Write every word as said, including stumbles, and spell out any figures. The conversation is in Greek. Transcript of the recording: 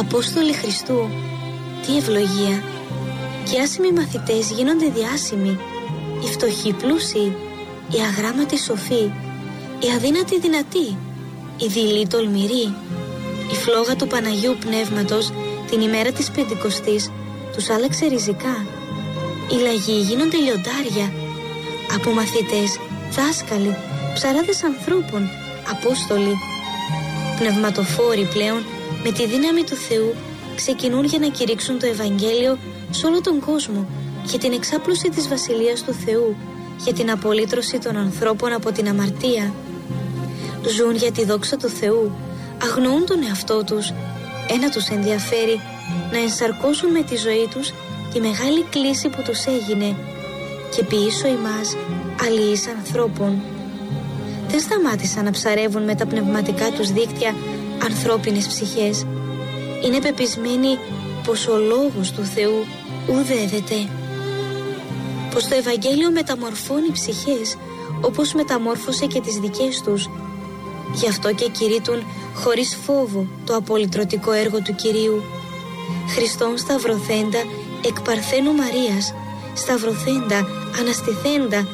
Απόστολοι Χριστού, τι ευλογία! Και οι άσημοι μαθητές γίνονται διάσημοι, οι φτωχοί πλούσιοι, οι αγράμματοι σοφοί, οι αδύνατοι δυνατοί, οι δειλοί τολμηροί. Η φλόγα του Παναγίου Πνεύματος την ημέρα της Πεντηκοστής τους άλλαξε ριζικά. Οι λαγοί γίνονται λιοντάρια, από μαθητές, δάσκαλοι, ψαράδες ανθρώπων, απόστολοι. Πνευματοφόροι πλέον με τη δύναμη του Θεού ξεκινούν για να κηρύξουν το Ευαγγέλιο σε όλο τον κόσμο, για την εξάπλωση της Βασιλείας του Θεού, για την απολύτρωση των ανθρώπων από την αμαρτία. Ζουν για τη δόξα του Θεού, αγνοούν τον εαυτό τους. Ένα τους ενδιαφέρει, να ενσαρκώσουν με τη ζωή τους τη μεγάλη κλίση που τους έγινε και ποιήσω ημάς αλληλείς ανθρώπων. Δεν σταμάτησαν να ψαρεύουν με τα πνευματικά τους δίκτυα ανθρώπινες ψυχές. Είναι πεπισμένοι πως ο λόγος του Θεού ουδέδεται, πως το Ευαγγέλιο μεταμορφώνει ψυχές όπως μεταμόρφωσε και τις δικές τους. Γι' αυτό και κηρύττουν χωρίς φόβο το απολυτρωτικό έργο του Κυρίου. Χριστόν σταυρωθέντα εκ Παρθένου Μαρίας, σταυρωθέντα, αναστηθέντα